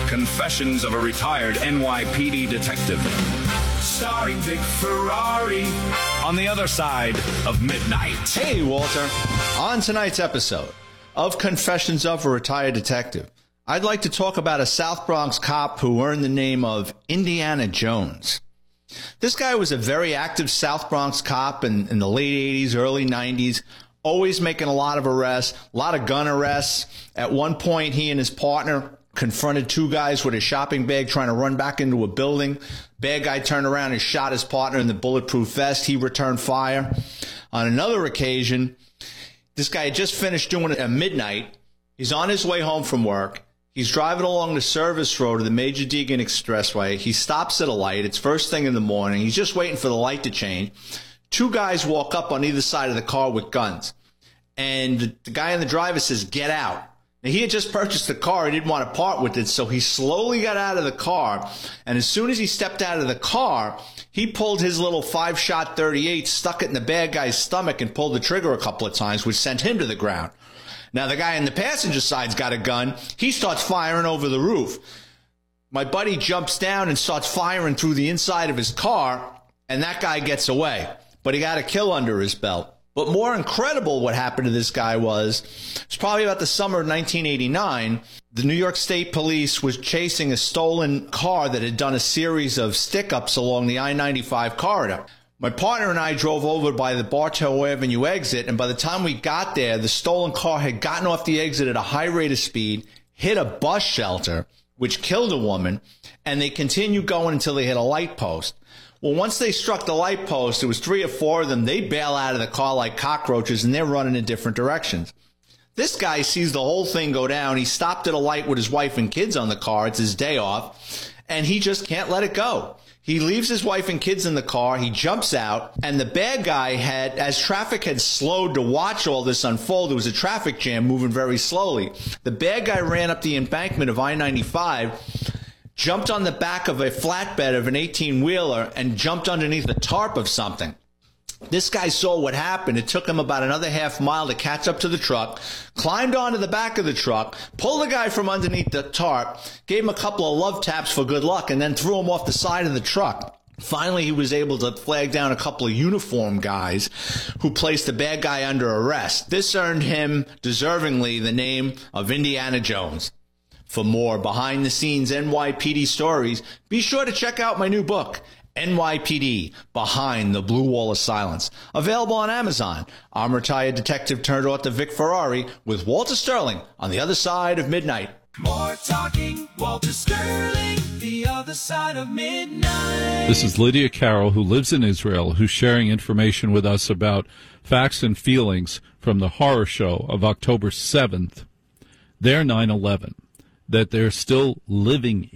Confessions of a Retired NYPD Detective. Starring Vic Ferrari on the other side of midnight. Hey, Walter. On tonight's episode of Confessions of a Retired Detective, I'd like to talk about a South Bronx cop who earned the name of Indiana Jones. This guy was a very active South Bronx cop in the late 80s, early 90s, always making a lot of arrests, a lot of gun arrests. At one point, he and his partner confronted two guys with a shopping bag trying to run back into a building. Bad guy turned around and shot his partner in the bulletproof vest. He returned fire. On another occasion, this guy had just finished doing it at midnight. He's on his way home from work. He's driving along the service road of the Major Deegan Expressway. He stops at a light. It's first thing in the morning. He's just waiting for the light to change. Two guys walk up on either side of the car with guns. And the guy in the driver says, "Get out." Now, he had just purchased the car. He didn't want to part with it, so he slowly got out of the car. And as soon as he stepped out of the car, he pulled his little 5-shot .38, stuck it in the bad guy's stomach, and pulled the trigger a couple of times, which sent him to the ground. Now, the guy in the passenger side's got a gun. He starts firing over the roof. My buddy jumps down and starts firing through the inside of his car, and that guy gets away. But he got a kill under his belt. But more incredible what happened to this guy was, it's probably about the summer of 1989, the New York State Police was chasing a stolen car that had done a series of stick-ups along the I-95 corridor. My partner and I drove over by the Bartow Avenue exit, and by the time we got there, the stolen car had gotten off the exit at a high rate of speed, hit a bus shelter, which killed a woman, and they continued going until they hit a light post. Well, once they struck the light post, it was 3 or 4 of them. They bail out of the car like cockroaches, and they're running in different directions. This guy sees the whole thing go down. He stopped at a light with his wife and kids on the car. It's his day off, and he just can't let it go. He leaves his wife and kids in the car. He jumps out, and the bad guy had, as traffic had slowed to watch all this unfold, there was a traffic jam moving very slowly. The bad guy ran up the embankment of I-95, jumped on the back of a flatbed of an 18-wheeler, and jumped underneath the tarp of something. This guy saw what happened. It took him about another half mile to catch up to the truck, climbed onto the back of the truck, pulled the guy from underneath the tarp, gave him a couple of love taps for good luck, and then threw him off the side of the truck. Finally, he was able to flag down a couple of uniformed guys who placed the bad guy under arrest. This earned him, deservingly, the name of Indiana Jones. For more behind-the-scenes NYPD stories, be sure to check out my new book, NYPD, Behind the Blue Wall of Silence. Available on Amazon. I'm retired detective turned author Vic Ferrari with Walter Sterling on the other side of midnight. More talking, Walter Sterling, the other side of midnight. This is Lydia Carroll, who lives in Israel, who's sharing information with us about facts and feelings from the horror show of October 7th, their 9/11, that they're still living